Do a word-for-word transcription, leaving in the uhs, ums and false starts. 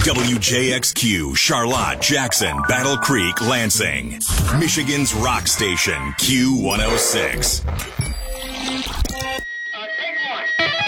W J X Q, Charlotte, Jackson, Battle Creek, Lansing. Michigan's rock station, Q one oh six.